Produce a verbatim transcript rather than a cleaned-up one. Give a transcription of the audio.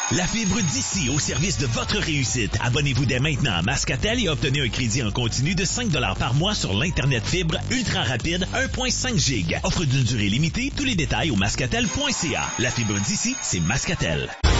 La fibre d'ici au service de votre réussite. Abonnez-vous dès maintenant à Mascatel et obtenez un crédit en continu de cinq dollars par mois sur l'Internet fibre ultra rapide un virgule cinq giga. Offre d'une durée limitée. Tous les détails au mascatel point c a. La fibre d'ici, c'est Mascatel.